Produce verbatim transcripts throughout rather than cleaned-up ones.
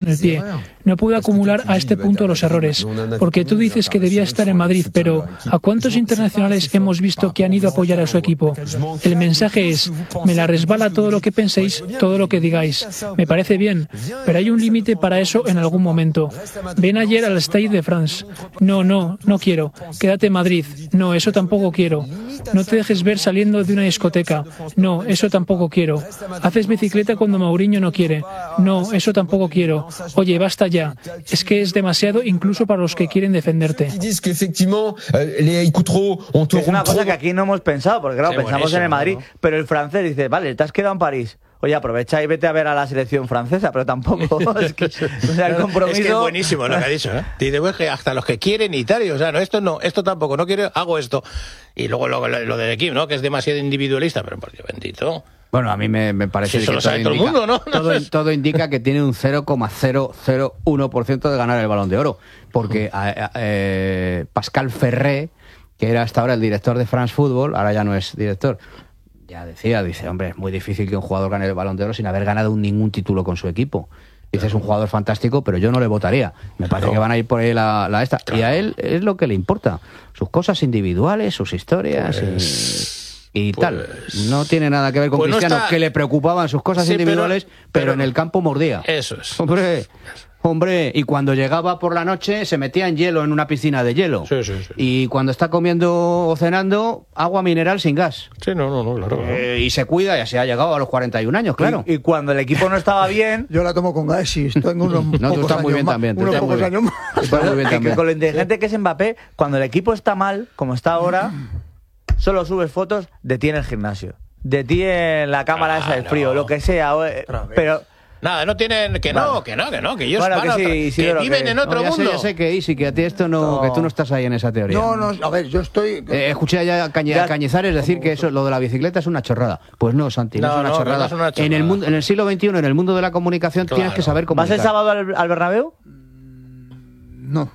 el pie. No puedo acumular a este punto los errores, porque tú dices que debía estar en Madrid, pero ¿a cuántos internacionales hemos visto que han ido a apoyar a su equipo? El mensaje es, me la resbala todo lo que penséis, todo lo que digáis. Me parece bien, pero hay un límite para eso en algún momento. Ven ayer al Stade de France. No, no, no quiero. Quédate en Madrid. No, eso tampoco quiero. No te dejes ver saliendo de una discoteca. No, eso tampoco quiero. Haces bicicleta cuando Mourinho no quiere. No, eso tampoco quiero. Oye, basta ya. Es que es demasiado incluso para los que quieren defenderte. Es una cosa que aquí no hemos pensado, porque claro, sí, pensamos en el Madrid, ¿no? Pero el francés dice, vale, te has quedado en París. Oye, aprovecha y vete a ver a la selección francesa, pero tampoco. Es que, o sea, el compromiso... Es que es buenísimo lo que ha dicho, ¿eh? Dice, pues que hasta los que quieren y tal, y, o sea, no, esto no, esto tampoco, no quiero, hago esto. Y luego lo, lo, lo del equipo, ¿no? Que es demasiado individualista, pero por Dios bendito. Bueno, a mí me, me parece si eso que lo sabe todo, indica, todo el mundo, ¿no? Todo, todo indica que tiene un cero coma cero cero uno por ciento de ganar el Balón de Oro, porque uh. a, a, eh, Pascal Ferré, que era hasta ahora el director de France Football, ahora ya no es director, ya decía, dice, hombre, es muy difícil que un jugador gane el Balón de Oro sin haber ganado ningún título con su equipo. Dice, es un jugador fantástico, pero yo no le votaría. Me parece claro. que van a ir por ahí la, la esta. Claro. Y a él es lo que le importa. Sus cosas individuales, sus historias pues, y, y pues, tal. No tiene nada que ver con pues Cristiano, no está... que le preocupaban sus cosas sí, individuales, pero, pero, pero en el campo mordía. Eso es. Hombre... Hombre, y cuando llegaba por la noche se metía en hielo, en una piscina de hielo. Sí, sí, sí. Y cuando está comiendo o cenando, agua mineral sin gas. Sí, no, no, no, claro. Eh, y se cuida, ya se ha llegado a los cuarenta y un años, claro. Y, y cuando el equipo no estaba bien... Yo la tomo con gas y tengo unos no, pocos tú estás muy bien más, también. Unos pocos años más. Estás muy bien también. Que con lo inteligente que es Mbappé, cuando el equipo está mal, como está ahora, solo subes fotos de ti en el gimnasio. De ti en la cámara claro. esa del frío, lo que sea. Pero... Nada, no tienen, que no, que no, que no, que ellos bueno, van que, a otra, sí, sí, que viven que... en otro no, ya mundo. Sé, ya sé que Isi, que a ti esto no, no, que tú no estás ahí en esa teoría. No, no, a ver, yo estoy... Eh, escuché ya a Cañe, ya, Cañizares decir que eso, lo de la bicicleta es una chorrada. Pues no, Santi, no, no, es, una no, chorrada. no es una chorrada. En el mundo, en el siglo veintiuno, en el mundo de la comunicación, claro. tienes que saber comunicar. ¿Vas el sábado al, al Bernabéu? No.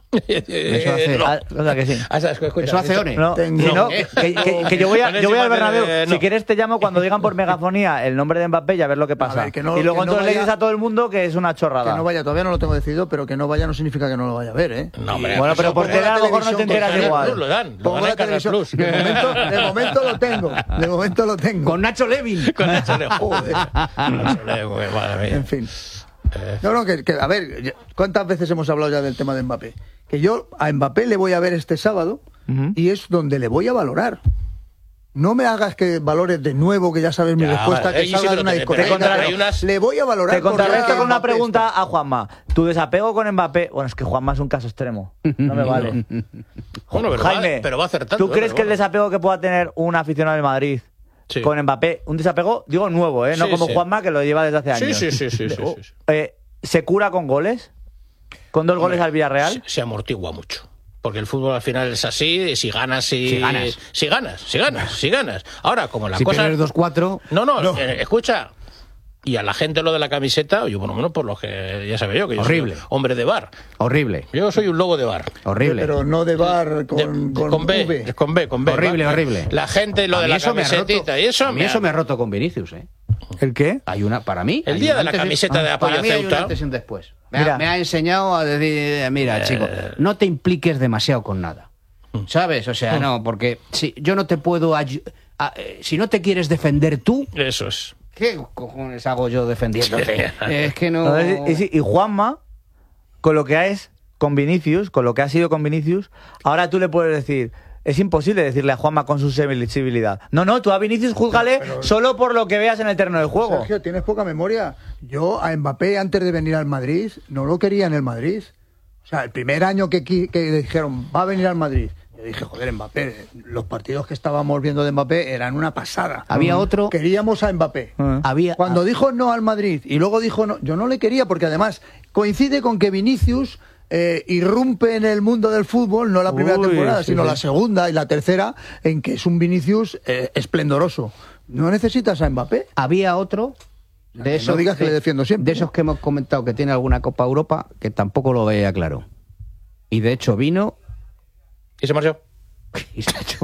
Eso hace, no. Ah, o sea que sí. Eso hace One. No, Tengo... si no, que, que, que yo voy, a, yo voy al Bernabéu. Eh, no. Si quieres te llamo cuando digan por megafonía el nombre de Mbappé y a ver lo que pasa. Ver, que no, y luego entonces no vaya, le dices a todo el mundo que es una chorrada. Que no vaya, todavía no lo tengo decidido, pero que no vaya no significa que no lo vaya a ver, ¿eh? No, hombre, bueno, pero por tele a lo mejor no te enteras igual. Lo dan, lo dan en Canal Plus. De momento, de momento lo tengo. De momento lo tengo. Con Nacho Levin. Con Nacho Levin. Joder. Nacho Levin, madre mía. En fin. No, no, que, que a ver, ¿cuántas veces hemos hablado ya del tema de Mbappé? Que yo a Mbappé le voy a ver este sábado uh-huh. y es donde le voy a valorar. No me hagas que valores de nuevo, que ya sabes mi ya, respuesta, que salga de una discoteca. Unas... Le voy a valorar. Te contrarresto con una pregunta a Juanma. Tu desapego con Mbappé... Bueno, es que Juanma es un caso extremo. No me vale. Bueno, pero Jaime, va, pero va acertando. ¿tú crees que el desapego que pueda tener un aficionado del Madrid sí. con Mbappé, un desapego, digo, nuevo, ¿eh? No sí, como sí. Juanma, que lo lleva desde hace años. Sí, sí, sí. sí, sí, sí, sí. Eh, ¿Se cura con goles? ¿Con dos Hombre, goles al Villarreal? Se, se amortigua mucho. Porque el fútbol al final es así, si ganas, si, si ganas, si ganas, si ganas, si ganas. Ahora, como la si cosa... Si pierdes dos cuatro... No, no, no. Eh, escucha... Y a la gente lo de la camiseta, yo por lo menos por lo que ya sabe yo, que yo horrible. soy hombre de bar. Horrible. Yo soy un lobo de bar. Horrible. Pero no de bar con, de, con, con B, V. Con B, con B. Horrible, bar. horrible. La gente, lo de la camisetita y eso... A mí eso me ha roto con Vinicius, ¿eh? ¿El qué? Hay una, para mí... El día de la camiseta de Apoyo Para mí hay un Ceuta. antes y un después. Me ha, me ha enseñado a decir, mira, eh... chico, no te impliques demasiado con nada. ¿Sabes? O sea, no, porque si yo no te puedo... A, eh, si no te quieres defender tú... Eso es. ¿Qué cojones hago yo defendiéndote? Es que no... no y, y Juanma, con lo que es con Vinicius, con lo que ha sido con Vinicius, ahora tú le puedes decir... Es imposible decirle a Juanma con su sensibilidad. No, no, tú a Vinicius júzgale pero, pero, solo por lo que veas en el terreno de juego. Sergio, tienes poca memoria. Yo a Mbappé, antes de venir al Madrid, no lo quería en el Madrid. O sea, el primer año que, que dijeron, va a venir al Madrid... Yo dije, joder, Mbappé, los partidos que estábamos viendo de Mbappé eran una pasada. Había otro... Queríamos a Mbappé. Uh, había, Cuando uh, dijo no al Madrid y luego dijo no, yo no le quería porque además coincide con que Vinicius eh, irrumpe en el mundo del fútbol, no la primera Uy, temporada, sí, sino sí. la segunda y la tercera, en que es un Vinicius eh, esplendoroso. ¿No necesitas a Mbappé? Había otro... De esos, no digas que de, le defiendo siempre. De esos que hemos comentado que tiene alguna Copa Europa, que tampoco lo veía claro. Y de hecho vino... ¿Y se marchó? Y se echó.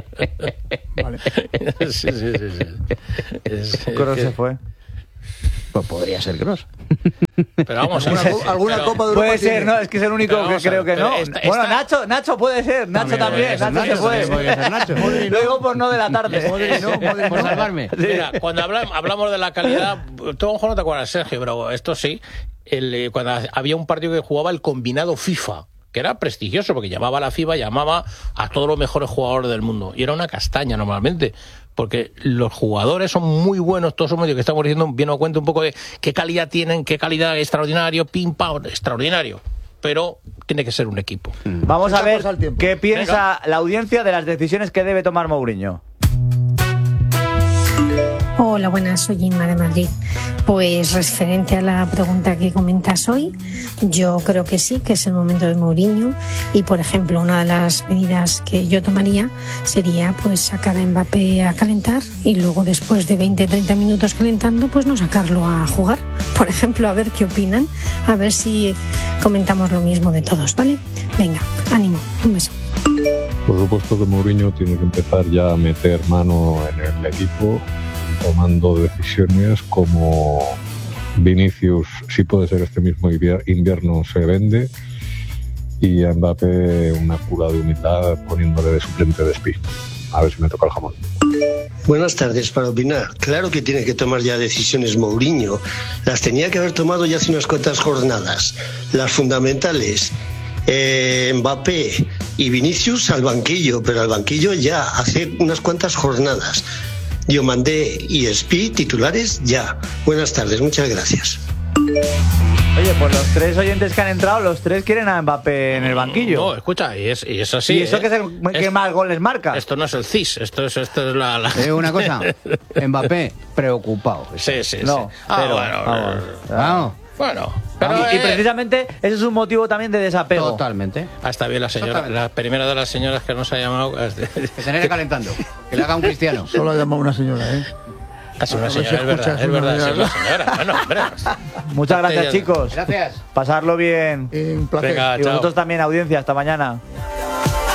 Vale. Sí, sí, sí. sí. Es, Creo que se fue. Pues podría ser Kroos. Pero vamos, Alguna, pero- co- alguna pero- Copa de Europa Puede ser, tiene. ¿no? Es que es el único Pero que vamos a creo ver, que no. pero esta- Bueno, esta- Nacho, Nacho puede ser, Nacho también, podría ser Nacho se Nacho, puede. también podría ser Nacho. Luego por no de la tarde. Modric no, Modric Por no. salvarme. Mira, cuando habla- hablamos de la calidad, tú a lo mejor no te acuerdas, Sergio, pero esto sí, el, eh, cuando había un partido que jugaba el combinado FIFA, que era prestigioso, porque llamaba a la FIFA, llamaba a todos los mejores jugadores del mundo, y era una castaña normalmente, porque los jugadores son muy buenos, todos somos que estamos diciendo, bien a cuenta un poco de qué calidad tienen, qué calidad extraordinario, pim, pam, extraordinario, pero tiene que ser un equipo. Vamos a ver Echamos al tiempo. qué piensa la audiencia de las decisiones que debe tomar Mourinho. Hola, buenas, soy Inma de Madrid. Pues referente a la pregunta que comentas hoy, yo creo que sí, que es el momento de Mourinho y, por ejemplo, una de las medidas que yo tomaría sería pues sacar a Mbappé a calentar y luego después de veinte a treinta minutos calentando, pues no sacarlo a jugar. Por ejemplo, a ver qué opinan, a ver si comentamos lo mismo de todos, ¿vale? Venga, ánimo, un beso. Por supuesto que Mourinho tiene que empezar ya a meter mano en el equipo, tomando decisiones como Vinicius, si puede ser este mismo invier- invierno, se vende, y a Mbappé una cura de humildad poniéndole de suplente de Spi. A ver si me toca el jamón. Buenas tardes. Para opinar, claro que tiene que tomar ya decisiones Mourinho. Las tenía que haber tomado ya hace unas cuantas jornadas. Las fundamentales. Eh, Mbappé y Vinicius al banquillo, pero al banquillo ya, hace unas cuantas jornadas. Diomandé y Spi titulares ya. Buenas tardes, muchas gracias. Oye, pues los tres oyentes que han entrado, los tres quieren a Mbappé en el banquillo. No, escucha, y es, y es así. y eso ¿eh? que es el que Es- más goles marca. Esto no es el C I S, esto es, esto es la... la- Te digo una cosa, Mbappé, preocupado. Sí, sí, No, sí. Ah, pero, bueno, vamos. Vamos, bueno. Pero, y, y eh, precisamente ese es un motivo también de desapego. totalmente. ah, está bien la señora, Totalmente. la primera de las señoras que nos ha llamado. Que tener calentando, que le haga un cristiano. Solo ha llamado una señora, ¿eh? Es una A ver si señora, es verdad, escuchas es una verdad, de es las- una señora. Bueno, hombre. Muchas gracias, Ella- chicos. Gracias. Pasarlo bien. Un placer. Venga, Y chao. vosotros también, audiencia. Hasta mañana.